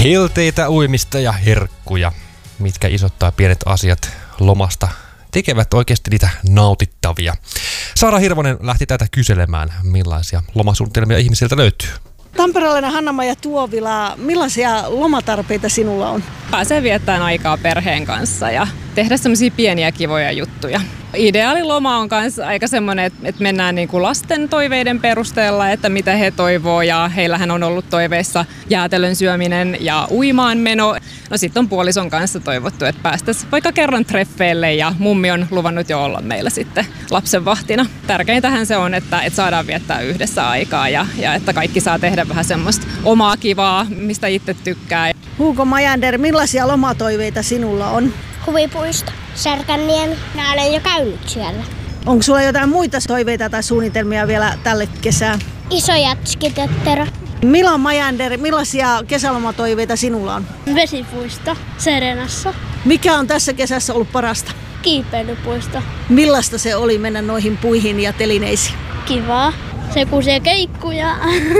Helteitä, uimista ja herkkuja, mitkä isot tai pienet asiat lomasta tekevät oikeasti niitä nautittavia. Saara Hirvonen lähti tätä kyselemään, millaisia lomasuunnitelmia ihmisiltä löytyy. Tamperelainen Hanna-Maija Tuovila, millaisia lomatarpeita sinulla on? Pääsee viettämään aikaa perheen kanssa ja tehdä semmoisia pieniä kivoja juttuja. Ideaaliloma on myös aika semmoinen, että mennään niin kuin lasten toiveiden perusteella, että mitä he toivoo, ja heillähän on ollut toiveissa jäätelön syöminen ja uimaan meno. No sitten on puolison kanssa toivottu, että päästäisiin vaikka kerran treffeille, ja mummi on luvannut jo olla meillä sitten lapsenvahtina. Tärkeintähän se on, että saadaan viettää yhdessä aikaa ja että kaikki saa tehdä vähän semmoista omaa kivaa, mistä itse tykkää. Hugo Majander, millaisia lomatoiveita sinulla on? Huvipuisto, Särkänniemi. Mä olen jo käynyt siellä. Onko sulla jotain muita toiveita tai suunnitelmia vielä tälle kesään? Iso jätskitötterö. Milan Majander, millaisia kesälomatoiveita sinulla on? Vesipuisto, Serenassa. Mikä on tässä kesässä ollut parasta? Kiipeilypuisto. Millaista se oli mennä noihin puihin ja telineisiin? Kivaa. Se kusee keikkuja.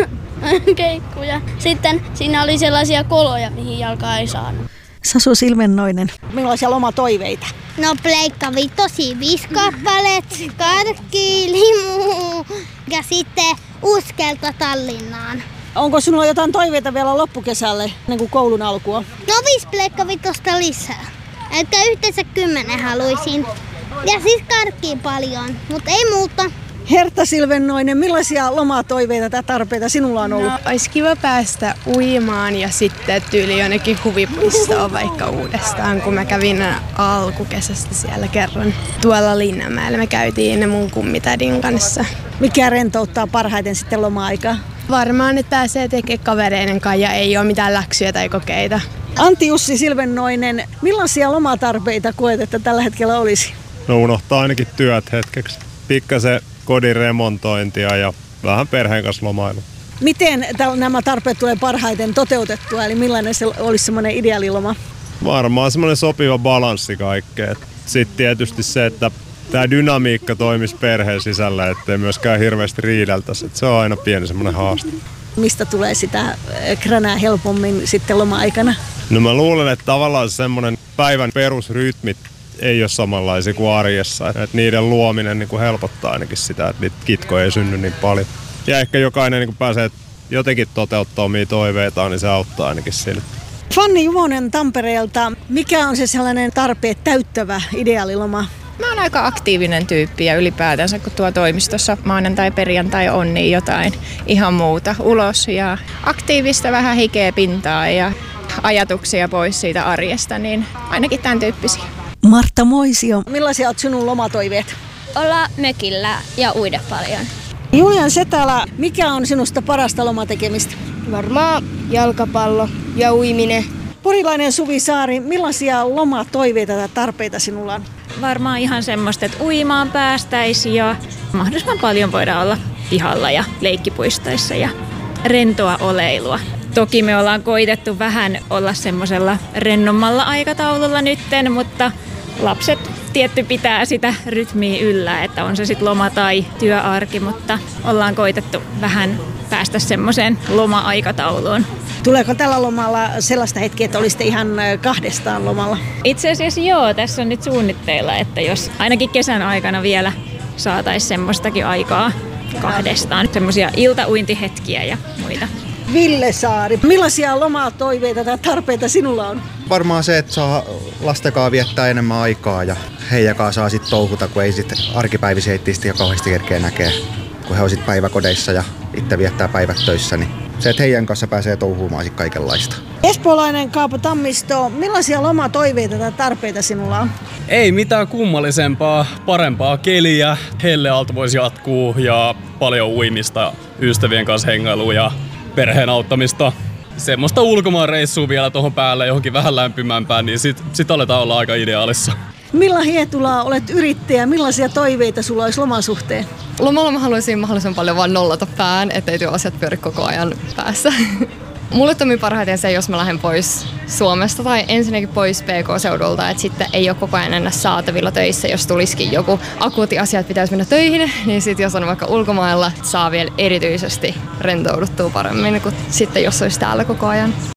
Keikkuja. Sitten siinä oli sellaisia koloja, mihin jalkaa ei saanut. Sasu Silvennoinen, millaisia lomatoiveita? No Pleikka Vitosi 5 kappaleet, karkki, limu ja sitten uskelta Tallinnaan. Onko sinulla jotain toiveita vielä loppukesälle ennen kuin koulun alkua? No 5 Pleikka Vitosta lisää. Eli yhteensä 10 haluaisin. Ja siis karkkiin paljon, mutta ei muuta. Hertta Silvennoinen, millaisia lomatoiveita tai tarpeita sinulla on ollut? No, olisi kiva päästä uimaan ja sitten tyyli jonnekin huvipuistoon vaikka uudestaan, kun mä kävin alkukesästä siellä kerran tuolla Linnanmäellä. Me käytiin mun kummitädin kanssa. Mikä rentouttaa parhaiten sitten loma-aikaa? Varmaan, että pääsee tekemään kavereiden kanssa ja ei ole mitään läksyjä tai kokeita. Antti Jussi Silvennoinen, millaisia lomatarpeita koet, että tällä hetkellä olisi? No unohtaa ainakin työt hetkeksi. Pikkasen kodin remontointia ja vähän perheen kanssa lomailu. Miten nämä tarpeet tulee parhaiten toteutettua, eli millainen se olisi semmoinen ideaaliloma? Varmaan semmoinen sopiva balanssi kaikkeen. Sitten tietysti se, että tämä dynamiikka toimisi perheen sisällä, ettei myöskään hirveästi riideltäisi. Se on aina pieni semmoinen haaste. Mistä tulee sitä kränää helpommin sitten loma-aikana? No mä luulen, että tavallaan semmoinen päivän perusrytmit ei ole samanlaisia kuin arjessa. Että niiden luominen niin kuin helpottaa ainakin sitä, että niitä kitkoja ei synny niin paljon. Ja ehkä jokainen niin kuin pääsee jotenkin toteuttaa omia toiveitaan, niin se auttaa ainakin siinä. Fanni Juvonen Tampereelta, mikä on se sellainen tarpeet täyttävä ideaaliloma? Mä oon aika aktiivinen tyyppi ja ylipäätänsä kun tuo toimistossa maanantai perjantai on, niin jotain ihan muuta ulos ja aktiivista vähän hikeä pintaa ja ajatuksia pois siitä arjesta, niin ainakin tämän tyyppisiä. Martta Moisio, millaisia olet sinun lomatoiveet? Olla mökillä ja uida paljon. Julian Setälä, mikä on sinusta parasta lomatekemistä? Varmaan jalkapallo ja uiminen. Porilainen Suvi Saari, millaisia lomatoiveita tai tarpeita sinulla on? Varmaan ihan semmoista, että uimaan päästäisiin ja mahdollisimman paljon voidaan olla pihalla ja leikkipuistoissa ja rentoa oleilua. Toki me ollaan koitettu vähän olla semmoisella rennommalla aikataululla nytten, mutta lapset tietty pitää sitä rytmiä yllä, että on se sitten loma tai työarki, mutta ollaan koitettu vähän päästä semmoiseen loma-aikatauluun. Tuleeko tällä lomalla sellaista hetkeä, että olisitte ihan kahdestaan lomalla? Itse asiassa joo, tässä on nyt suunnitteilla, että jos ainakin kesän aikana vielä saataisiin semmoistakin aikaa kahdestaan, semmoisia iltauintihetkiä ja muita. Ville Saari, millaisia lomatoiveita tai tarpeita sinulla on? Varmaan se, että saa lastenkaan viettää enemmän aikaa ja heijakaan saa sitten touhuta, kun ei sitten arkipäivisiä heittistä jo kauheasti kerkeä näkee. Kun he on sitten päiväkodeissa ja itse viettää päivät töissä, niin se, että heidän kanssa pääsee touhumaan sitten kaikenlaista. Espoolainen Kaapo Tammisto, millaisia lomatoiveita tai tarpeita sinulla on? Ei mitään kummallisempaa, parempaa keliä, helleaalto voisi jatkuu ja paljon uimista, ystävien kanssa hengailua ja perheen auttamista. Semmoista ulkomaanreissua vielä tuohon päälle johonkin vähän lämpimämpään, niin sit aletaan olla aika ideaalissa. Milla Hietula, olet yrittäjä. Millaisia toiveita sulla olisi loman suhteen? Lomalla mä haluaisin mahdollisimman paljon vaan nollata pään, ettei työasiat pyöri koko ajan päässä. Mulle toimii parhaiten se, jos mä lähden pois Suomesta tai ensinnäkin pois PK-seudulta, että sitten ei ole koko ajan enää saatavilla töissä, jos tulisikin joku akuutti asia, että pitäisi mennä töihin, niin sitten jos on vaikka ulkomailla, saa vielä erityisesti rentouduttua paremmin kuin sitten jos olisi täällä koko ajan.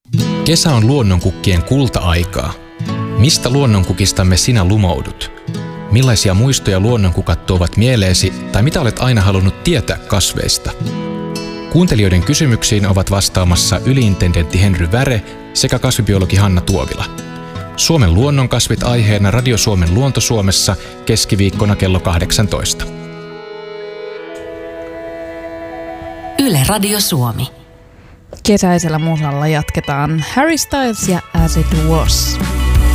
Kesä on luonnonkukkien kulta-aikaa. Mistä luonnonkukistamme sinä lumoudut? Millaisia muistoja luonnonkukat tuovat mieleesi tai mitä olet aina halunnut tietää kasveista? Kuuntelijoiden kysymyksiin ovat vastaamassa yliintendentti Henry Väre sekä kasvibiologi Hanna Tuovila. Suomen luonnonkasvit aiheena Radio Suomen Luonto-Suomessa keskiviikkona kello 18. Yle Radio Suomi. Kesäisellä musalla jatketaan Harry Styles ja As It Was.